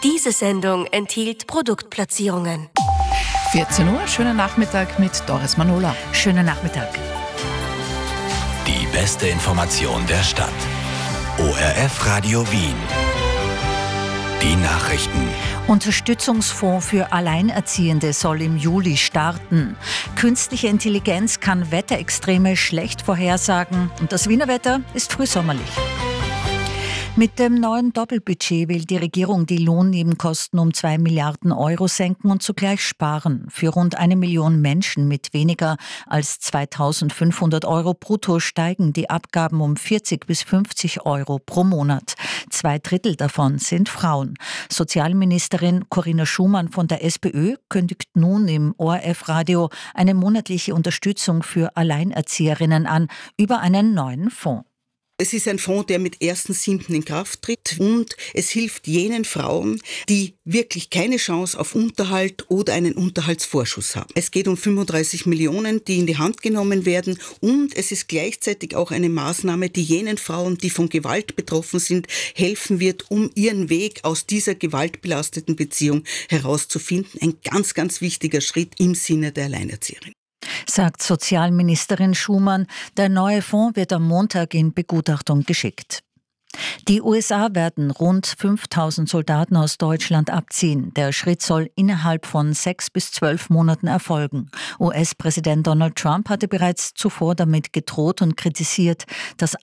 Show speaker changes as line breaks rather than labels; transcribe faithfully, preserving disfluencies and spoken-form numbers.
Diese Sendung enthielt Produktplatzierungen.
vierzehn Uhr, schönen Nachmittag mit Doris Manola.
Schönen Nachmittag.
Die beste Information der Stadt. O R F Radio Wien. Die Nachrichten.
Unterstützungsfonds für Alleinerziehende soll im Juli starten. Künstliche Intelligenz kann Wetterextreme schlecht vorhersagen und das Wiener Wetter ist frühsommerlich. Mit dem neuen Doppelbudget will die Regierung die Lohnnebenkosten um zwei Milliarden Euro senken und zugleich sparen. Für rund eine Million Menschen mit weniger als zweitausendfünfhundert Euro brutto steigen die Abgaben um vierzig bis fünfzig Euro pro Monat. Zwei Drittel davon sind Frauen. Sozialministerin Corinna Schumann von der SPÖ kündigt nun im O R F-Radio eine monatliche Unterstützung für Alleinerzieherinnen an über einen neuen Fonds.
Es ist ein Fonds, der mit ersten siebten in Kraft tritt und es hilft jenen Frauen, die wirklich keine Chance auf Unterhalt oder einen Unterhaltsvorschuss haben. Es geht um fünfunddreißig Millionen, die in die Hand genommen werden und es ist gleichzeitig auch eine Maßnahme, die jenen Frauen, die von Gewalt betroffen sind, helfen wird, um ihren Weg aus dieser gewaltbelasteten Beziehung herauszufinden. Ein ganz, ganz wichtiger Schritt im Sinne der Alleinerzieherin.
Sagt Sozialministerin Schumann. Der neue Fonds wird am Montag in Begutachtung geschickt. Die U S A werden rund fünftausend Soldaten aus Deutschland abziehen. Der Schritt soll innerhalb von sechs bis zwölf Monaten erfolgen. U S-Präsident Donald Trump hatte bereits zuvor damit gedroht und kritisiert, dass